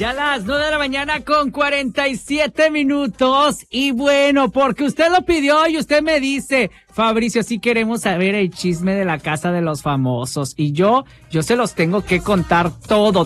Ya las 9 de la mañana con 47 minutos. Y bueno, porque usted lo pidió y usted me dice, Fabricio, sí queremos saber el chisme de la casa de los famosos. Y yo se los tengo que contar todo.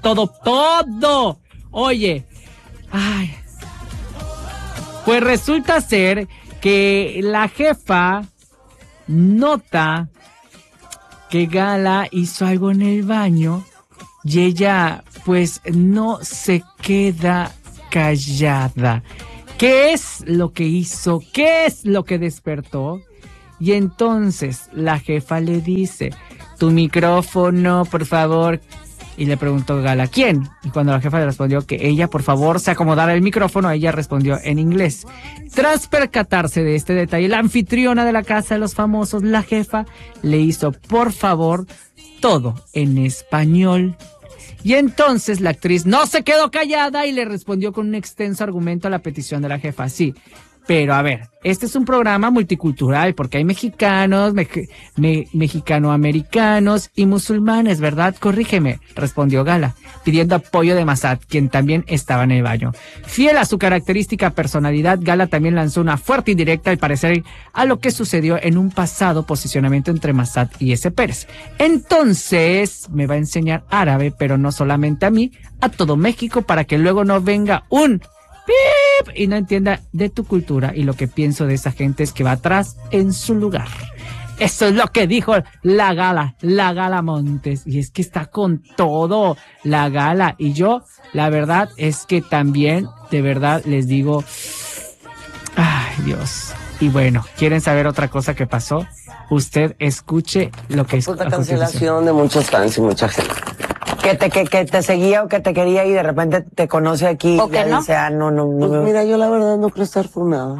Oye, ay. Pues resulta ser que la jefa nota que Gala hizo algo en el baño y ella pues no se queda callada. ¿Qué es lo que hizo? ¿Qué es lo que despertó? Y entonces la jefa le dice, tu micrófono, por favor. Y le preguntó Gala, ¿quién? Y cuando la jefa le respondió que ella, por favor, se acomodara el micrófono, ella respondió en inglés. Tras percatarse de este detalle, la anfitriona de la casa de los famosos, la jefa, le hizo, por favor, todo en español. Y entonces la actriz no se quedó callada y le respondió con un extenso argumento a la petición de la jefa. Sí, pero a ver, este es un programa multicultural porque hay mexicanos, mexicanoamericanos y musulmanes, ¿verdad? Corrígeme, respondió Gala, pidiendo apoyo de Massad, quien también estaba en el baño. Fiel a su característica personalidad, Gala también lanzó una fuerte indirecta al parecer a lo que sucedió en un pasado posicionamiento entre Massad y S. Pérez. Entonces, me va a enseñar árabe, pero no solamente a mí, a todo México, para que luego no venga un ¡pip! Y no entienda de tu cultura, y lo que pienso de esa gente es que va atrás en su lugar. Eso es lo que dijo la Gala Montes, y es que está con todo la Gala, y yo, la verdad es que también, de verdad, les digo, ay Dios, y bueno, ¿quieren saber otra cosa que pasó? Usted escuche lo que es la cancelación de muchos fans y mucha gente. Que te seguía o que te quería y de repente te conoce aquí y ya dice, no. Pues mira, yo la verdad no creo estar funado.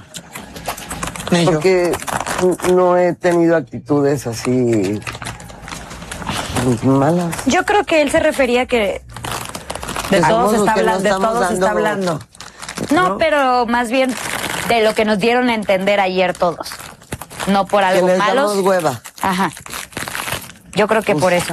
Porque no he tenido actitudes así malas. Yo creo que él se refería que de todos está hablando. No, pero más bien de lo que nos dieron a entender ayer todos. No por algo malo. Que les malos. damos hueva. Ajá. Yo creo que por eso.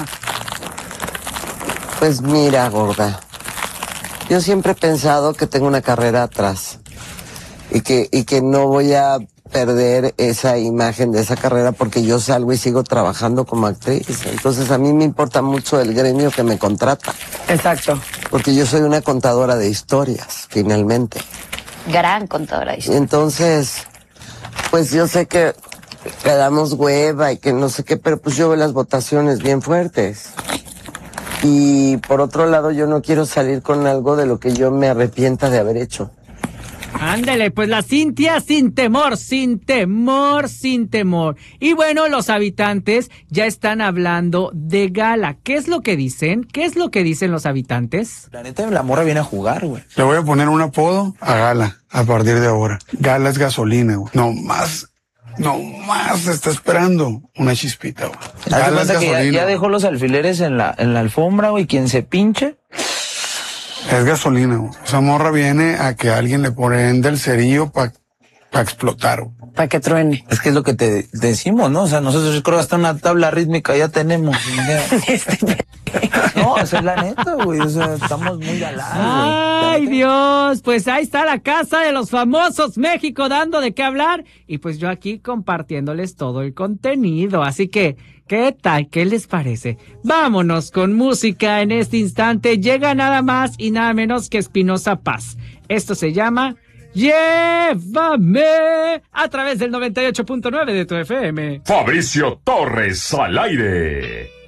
Pues mira, gorda, yo siempre he pensado que tengo una carrera atrás y que no voy a perder esa imagen de esa carrera porque yo salgo y sigo trabajando como actriz. Entonces a mí me importa mucho el gremio que me contrata. Exacto. Porque yo soy una contadora de historias, finalmente. Gran contadora de historias. Entonces, pues yo sé que damos hueva y que no sé qué, pero pues yo veo las votaciones bien fuertes. Y por otro lado, yo no quiero salir con algo de lo que yo me arrepienta de haber hecho. Ándele, pues la Cintia sin temor. Y bueno, los habitantes ya están hablando de Gala. ¿Qué es lo que dicen? ¿Qué es lo que dicen los habitantes? La neta, la morra viene a jugar, güey. Le voy a poner un apodo a Gala a partir de ahora. Gala es gasolina, güey. No más está esperando una chispita, güey. Gala es gasolina. Ya dejó los alfileres en la alfombra, güey. Quien se pinche es gasolina, güey. Esa morra viene a que alguien le prenda el cerillo para explotar, güey. Para que truene. Es que es lo que te decimos, ¿no? O sea, nosotros creo que hasta una tabla rítmica ya tenemos. No, esa es la neta, güey. O sea, estamos muy galanes, güey. Ay, Dios. Pues ahí está la casa de los famosos México dando de qué hablar. Y pues yo aquí compartiéndoles todo el contenido. Así que, ¿qué tal? ¿Qué les parece? Vámonos con música en este instante. Llega nada más y nada menos que Espinoza Paz. Esto se llama Llévame a través del 98.9 de tu FM. Fabricio Torres al aire.